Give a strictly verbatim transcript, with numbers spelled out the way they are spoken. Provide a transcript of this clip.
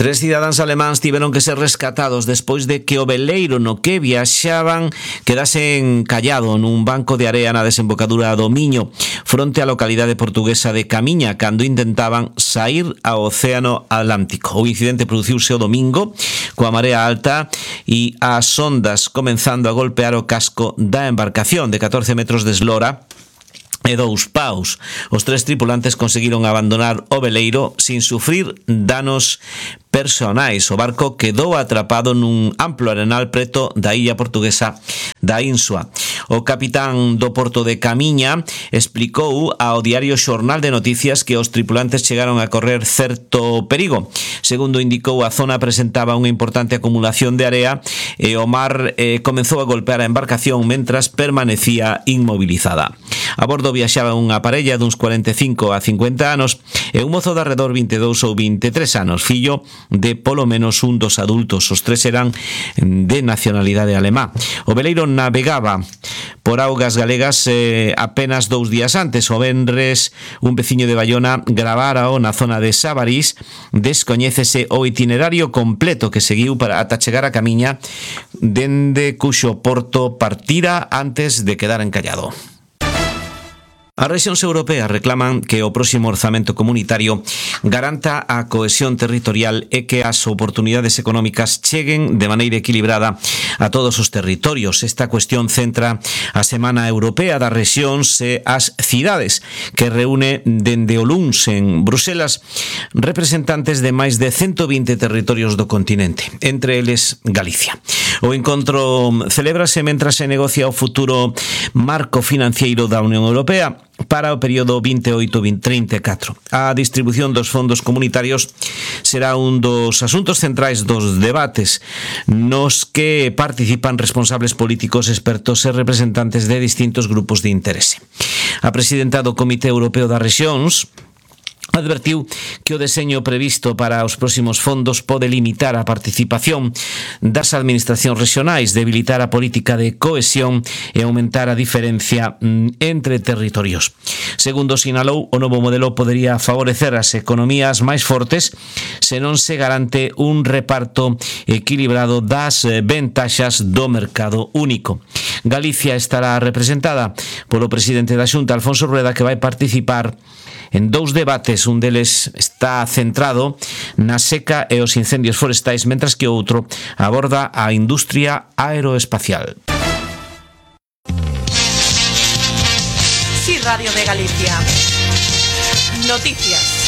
Tres cidadáns alemáns tiveron que ser rescatados despois de que o veleiro no que viaxaban quedase encallado nun banco de area na desembocadura do Miño, fronte á localidade portuguesa de Camiña, cando intentaban saír ao Océano Atlántico. O incidente produciuse o domingo coa marea alta e as ondas comenzando a golpear o casco da embarcación de catorce metros de eslora e dous paus. Os tres tripulantes conseguiron abandonar o veleiro sin sufrir danos personais. O barco quedou atrapado nun amplo arenal preto da illa portuguesa da Insua. O capitán do porto de Camiña explicou ao diario Xornal de Noticias que os tripulantes chegaron a correr certo perigo. Segundo indicou, a zona presentaba unha importante acumulación de area e o mar eh, comezou a golpear a embarcación mentras permanecía inmobilizada. A bordo viaxaba unha parella duns cuarenta e cinco a cincuenta anos e un mozo de arredor vinte e dous ou vinte e tres anos, fillo de polo menos un dos adultos. Os tres eran de nacionalidade alemá. O veleiro navegaba por augas galegas eh, apenas dous días antes. O venres, un veciño de Bayona gravara na zona de Sabarís. Descoñécese o itinerario completo que seguiu para ata chegar a Camiña, dende cuxo porto partira antes de quedar encallado. As rexións europeas reclaman que o próximo orzamento comunitario garanta a cohesión territorial e que as oportunidades económicas cheguen de maneira equilibrada a todos os territorios. Esta cuestión centra a Semana Europea das Rexións e as cidades, que reúne dende o luns en Bruselas representantes de máis de ciento vinte territorios do continente, entre eles Galicia. O encontro celébrase mentras se negocia o futuro marco financiero da Unión Europea para o período vinte e oito a trinta e catro. A distribución dos fondos comunitarios será un dos asuntos centrais dos debates nos que participan responsables políticos, expertos e representantes de distintos grupos de interese. A presidenta do Comité Europeo das Rexións advertiu que o deseño previsto para os próximos fondos pode limitar a participación das administracións regionais, debilitar a política de cohesión e aumentar a diferencia entre territorios. Segundo sinalou, o novo modelo podería favorecer as economías máis fortes se non se garante un reparto equilibrado das ventaxas do mercado único. Galicia estará representada polo presidente da Xunta, Alfonso Rueda, que vai participar en dous debates. Un deles está centrado na seca e os incendios forestais, mentras que o outro aborda a industria aeroespacial. Sí, Radio de Galicia. Noticias.